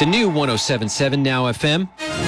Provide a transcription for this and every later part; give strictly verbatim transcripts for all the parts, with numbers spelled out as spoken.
The new one oh seven point seven Now F M.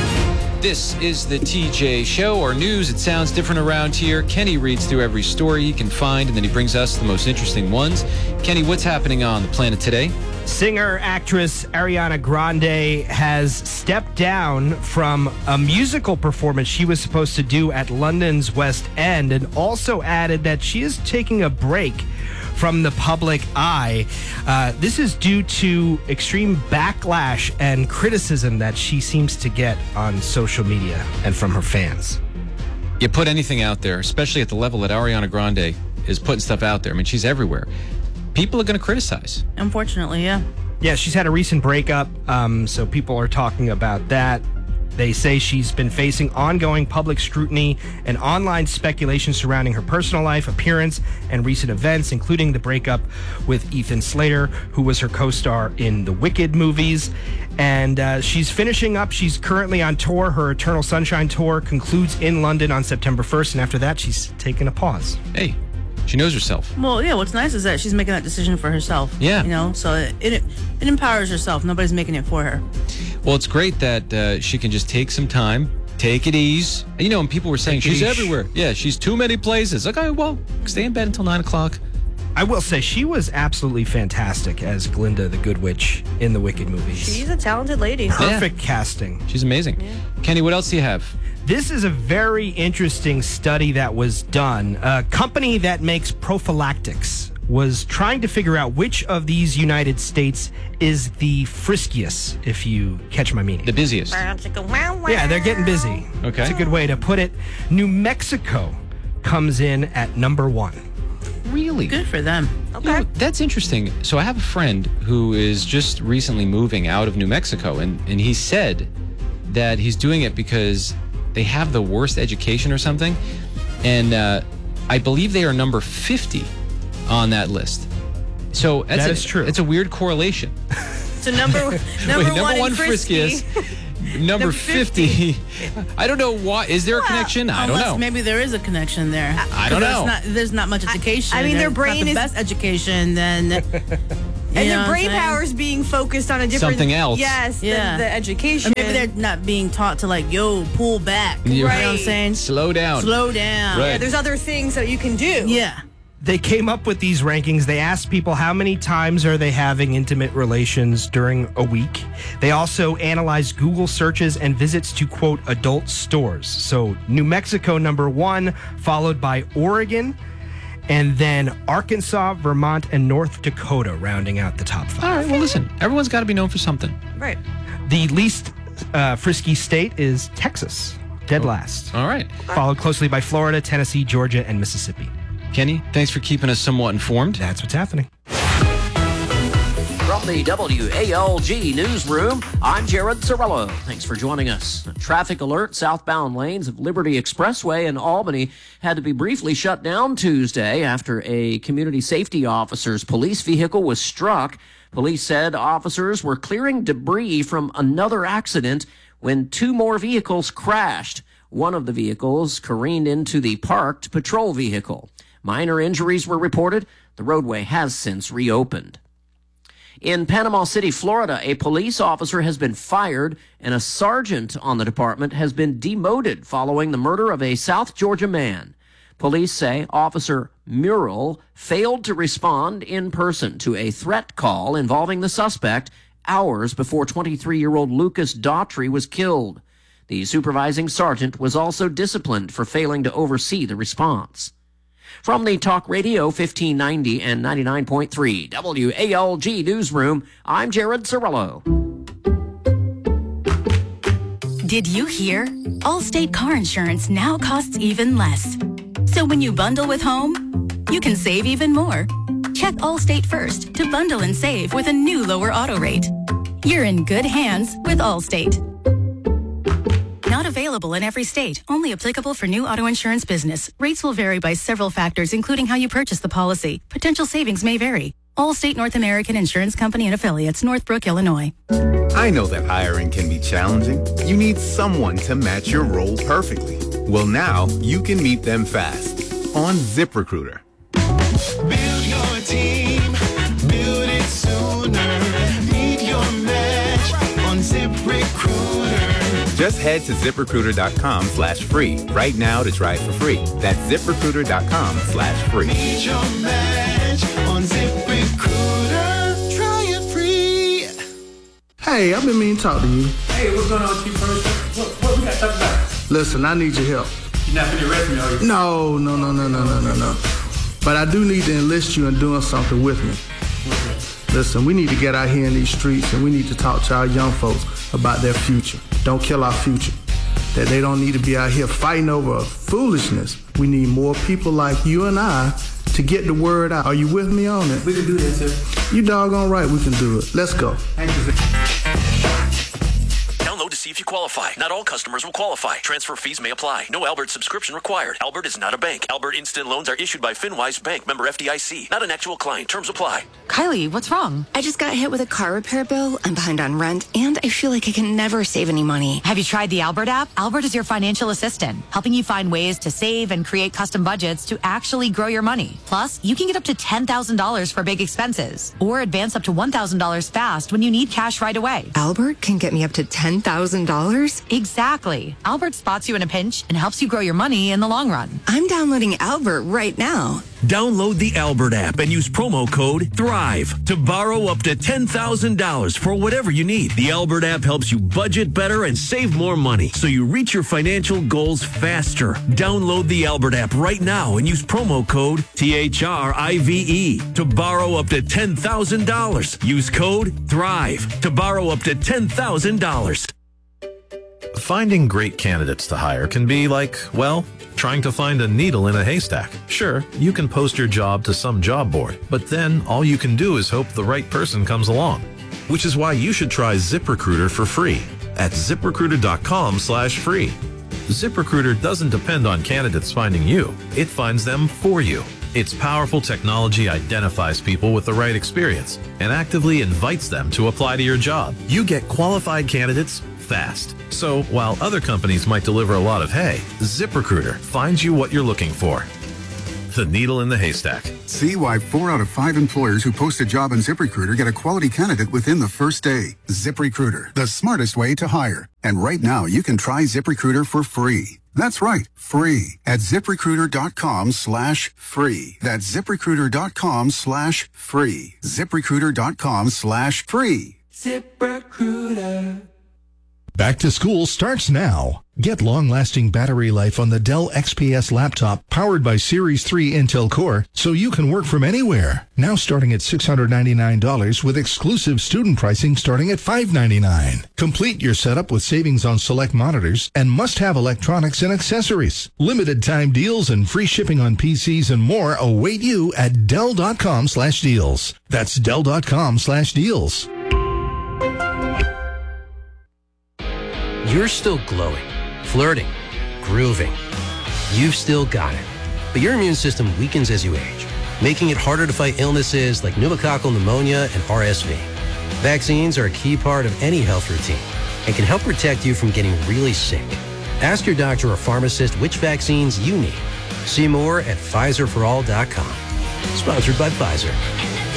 This is the T J Show, our news. It sounds different around here. Kenny reads through every story he can find, and then he brings us the most interesting ones. Kenny, what's happening on the planet today? Singer, actress Ariana Grande has stepped down from a musical performance she was supposed to do at London's West End, and also added that she is taking a break from the public eye. Uh, this is due to extreme backlash and criticism that she seems to get on social media and from her fans. You put anything out there, especially at the level that Ariana Grande is putting stuff out there. I mean, she's everywhere. People are going to criticize. Unfortunately, yeah. Yeah, she's had a recent breakup, um, so people are talking about that. They say she's been facing ongoing public scrutiny and online speculation surrounding her personal life, appearance, and recent events, including the breakup with Ethan Slater, who was her co-star in the Wicked movies. And uh, she's finishing up. She's currently on tour. Her Eternal Sunshine tour concludes in London on September first, and after that, she's taking a pause. Hey, she knows herself. Well, yeah, what's nice is that she's making that decision for herself. Yeah. You know, so it, it, it empowers herself. Nobody's making it for her. Well, it's great that uh, she can just take some time, take it easy. You know, and people were saying Take it she's easy. everywhere. Yeah, she's too many places. Okay, well, stay in bed until nine o'clock. I will say she was absolutely fantastic as Glinda the Good Witch in the Wicked movies. She's a talented lady. Perfect casting. She's amazing. Yeah. Kenny, what else do you have? This is a very interesting study that was done. A company that makes prophylactics was trying to figure out which of these United States is the friskiest, if you catch my meaning. The busiest. Yeah, they're getting busy. Okay. That's a good way to put it. New Mexico comes in at number one. Really? Good for them. Okay. You know, that's interesting. So I have a friend who is just recently moving out of New Mexico, and, and he said that he's doing it because they have the worst education or something. And uh, I believe they are number fifty on that list. So that's That a, is true. It's a weird correlation. So number number, Wait, number one, one in frisky. friskiest. Number Number fifty. I don't know why. Is there a connection? I don't Unless know. maybe there is a connection there. I don't know. There's not, there's not much education. I mean, their It's brain not the is- best education then. And their brain power is being focused on a different Something else. Yes, Yeah. the, the education. Or maybe they're not being taught to, like, yo, pull back. Yeah. You know what I'm Right. saying? Slow down. Slow down. Right. Yeah, there's other things that you can do. Yeah. They came up with these rankings. They asked people how many times are they having intimate relations during a week. They also analyzed Google searches and visits to, quote, adult stores. So New Mexico, number one, followed by Oregon, and then Arkansas, Vermont, and North Dakota rounding out the top five. All right, well, listen. Everyone's got to be known for something. Right. The least uh, frisky state is Texas, dead last. All right. Followed closely by Florida, Tennessee, Georgia, and Mississippi. Kenny, thanks for keeping us somewhat informed. That's what's happening. From the W A L G newsroom, I'm Jared Cirillo. Thanks for joining us. A traffic alert: southbound lanes of Liberty Expressway in Albany had to be briefly shut down Tuesday after a community safety officer's police vehicle was struck. Police said officers were clearing debris from another accident when two more vehicles crashed. One of the vehicles careened into the parked patrol vehicle. Minor injuries were reported. The roadway has since reopened. In Panama City, Florida, a police officer has been fired and a sergeant on the department has been demoted following the murder of a South Georgia man. Police say Officer Murrell failed to respond in person to a threat call involving the suspect hours before twenty-three-year-old Lucas Daughtry was killed. The supervising sergeant was also disciplined for failing to oversee the response. From the Talk Radio fifteen ninety and ninety-nine point three W A L G newsroom, I'm Jared Cirillo. Did you hear? Allstate car insurance now costs even less. So when you bundle with home, you can save even more. Check Allstate first to bundle and save with a new lower auto rate. You're in good hands with Allstate. Not available in every state. Only applicable for new auto insurance business. Rates will vary by several factors, including how you purchase the policy. Potential savings may vary. Allstate North American Insurance Company and Affiliates, Northbrook, Illinois. I know that hiring can be challenging. You need someone to match your role perfectly. Well, now you can meet them fast on ZipRecruiter. Build your team, build it sooner. Meet your match on Just head to ZipRecruiter.com slash free right now to try it for free. That's ZipRecruiter.com slash free. Need your match on ZipRecruiter. Try it free. Hey, I've been meaning to talk to you. Hey, what's going on with you first? What, what we got to talk about? Listen, I need your help. You're not going to arrest me, are you? No, no, no, no, no, no, no, no. But I do need to enlist you in doing something with me. Okay. Listen, we need to get out here in these streets and we need to talk to our young folks about their future. Don't kill our future. That they don't need to be out here fighting over foolishness. We need more people like you and I to get the word out. Are you with me on it? We can do that, sir. You doggone right we can do it. Let's go. Thank you, sir. Download to see if you qualify. Not all customers will qualify. Transfer fees may apply. No Albert subscription required. Albert is not a bank. Albert Instant Loans are issued by FinWise Bank, member F D I C. Not an actual client. Terms apply. Kylie, what's wrong? I just got hit with a car repair bill. I'm behind on rent, and I feel like I can never save any money. Have you tried the Albert app? Albert is your financial assistant, helping you find ways to save and create custom budgets to actually grow your money. Plus, you can get up to ten thousand dollars for big expenses, or advance up to one thousand dollars fast when you need cash right away. Albert can get me up to ten thousand dollars? Exactly. Albert spots you in a pinch and helps you grow your money in the long run. I'm downloading Albert right now. Download the Albert app and use promo code THRIVE to borrow up to ten thousand dollars for whatever you need. The Albert app helps you budget better and save more money so you reach your financial goals faster. Download the Albert app right now and use promo code T H R I V E to borrow up to ten thousand dollars. Use code THRIVE to borrow up to ten thousand dollars. Finding great candidates to hire can be like, well, trying to find a needle in a haystack. Sure, you can post your job to some job board, but then all you can do is hope the right person comes along. Which is why you should try ZipRecruiter for free at ZipRecruiter.com slash free. ZipRecruiter doesn't depend on candidates finding you. It finds them for you. Its powerful technology identifies people with the right experience and actively invites them to apply to your job. You get qualified candidates fast. So while other companies might deliver a lot of hay, ZipRecruiter finds you what you're looking for. The needle in the haystack. See why four out of five employers who post a job on ZipRecruiter get a quality candidate within the first day. ZipRecruiter, the smartest way to hire. And right now, you can try ZipRecruiter for free. That's right, free at ZipRecruiter.com slash free. That's ZipRecruiter.com slash free. ZipRecruiter.com slash free. ZipRecruiter. Back to school starts now. Get long-lasting battery life on the Dell X P S laptop powered by Series three Intel Core so you can work from anywhere. Now starting at six hundred ninety-nine dollars with exclusive student pricing starting at five hundred ninety-nine dollars. Complete your setup with savings on select monitors and must-have electronics and accessories. Limited time deals and free shipping on P Cs and more await you at Dell.com slash deals. That's Dell.com slash deals. You're still glowing, flirting, grooving. You've still got it. But your immune system weakens as you age, making it harder to fight illnesses like pneumococcal pneumonia and R S V. Vaccines are a key part of any health routine and can help protect you from getting really sick. Ask your doctor or pharmacist which vaccines you need. See more at Pfizer for all dot com. Sponsored by Pfizer.